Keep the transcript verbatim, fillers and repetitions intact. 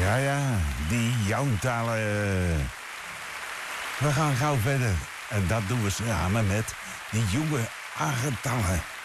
Ja, ja, die Jouwtalen. We gaan gauw verder. En dat doen we samen met die jonge Argentalen.